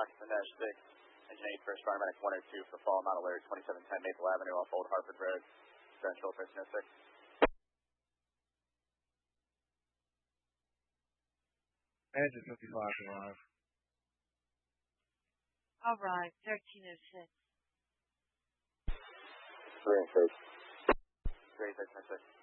Oxman Dash 6, Engine 8 First Paramedic 102 for fall model Larry 2710 Maple Avenue off Old Hartford Road, Central 1306. Engine 55 arrive. All right, 1306. 3 and 6. 3, 1306.